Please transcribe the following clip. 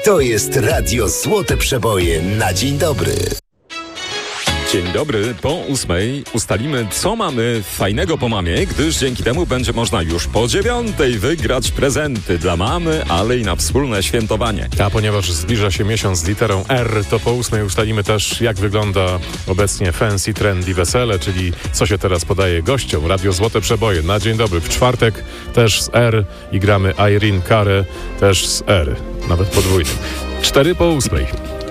To jest Radio Złote Przeboje na dzień dobry. Dzień dobry, po 8:00 ustalimy, co mamy fajnego po mamie, gdyż dzięki temu będzie można już po 9:00 wygrać prezenty dla mamy, ale i na wspólne świętowanie. A ponieważ zbliża się miesiąc z literą R, to po 8:00 ustalimy też, jak wygląda obecnie fancy, trendy wesele, czyli co się teraz podaje gościom. Radio Złote Przeboje na dzień dobry. W czwartek też z R i gramy Irene Cara też z R, nawet podwójnym. 4 po 8:00.